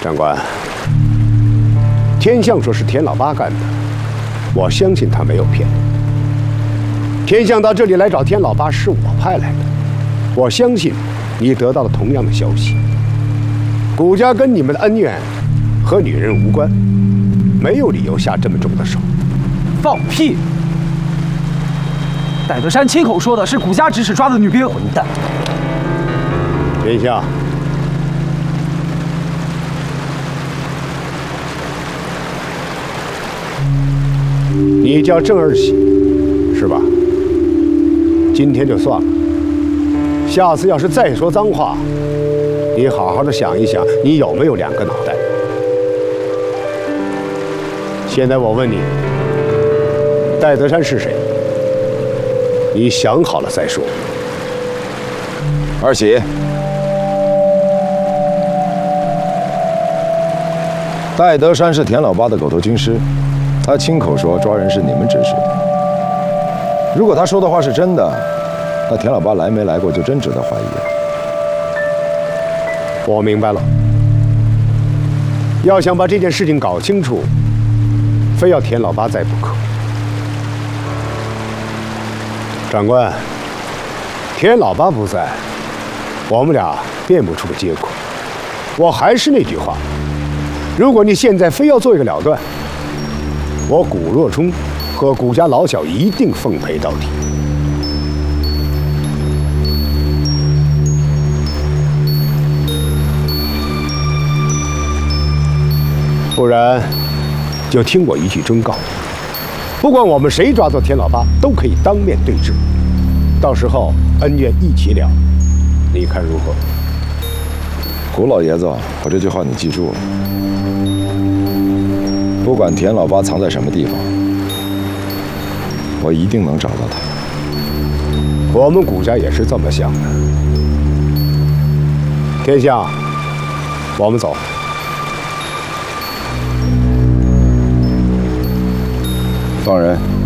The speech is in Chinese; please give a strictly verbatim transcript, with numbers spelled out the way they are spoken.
长官，天相说是田老八干的，我相信他没有骗你。天相到这里来找田老八是我派来的，我相信你得到了同样的消息。谷家跟你们的恩怨和女人无关，没有理由下这么重的手。 放屁！戴德山亲口说的是谷家指使抓的女兵，混蛋！ 天相。 你叫郑儿喜，是吧？今天就算了，下次要是再说脏话，你好好的想一想，你有没有两个脑袋？现在我问你，戴德山是谁？你想好了再说。 二喜，戴德山是田老八的狗头军师。 他亲口说抓人是你们指使的。如果他说的话是真的，那田老八来没来过就真值得怀疑了。 我明白了。要想把这件事情搞清楚，非要田老八在不可。长官，田老八不在，我们俩辩不出个结果。我还是那句话，如果你现在非要做一个了断。 我谷若冲和谷家老小一定奉陪到底。不然，就听我一句忠告：不管我们谁抓到田老八，都可以当面对质，到时候恩怨一起了，你看如何？ 谷老爷子，我这句话你记住了。 不管田老八藏在什么地方，我一定能找到他。 我们谷家也是这么想的。天相，我们走。 放人。